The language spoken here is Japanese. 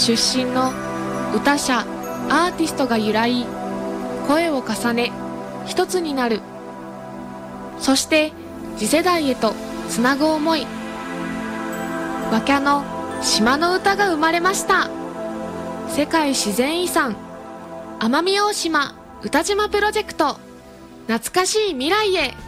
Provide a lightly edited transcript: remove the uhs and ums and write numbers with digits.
出身の歌者アーティストが揺らい声を重ね一つになる。そして次世代へとつなぐ思い。わきゃの島の歌が生まれました。世界自然遺産奄美大島歌島プロジェクト、懐かしい未来へ。